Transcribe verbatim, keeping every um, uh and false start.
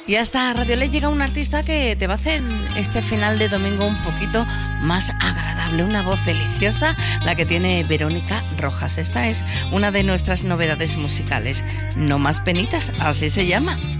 Y hasta Radio Ley llega un artista que te va a hacer este final de domingo un poquito más agradable. Una voz deliciosa, la que tiene Verónica Rojas. Esta es una de nuestras novedades musicales. No más penitas, así se llama.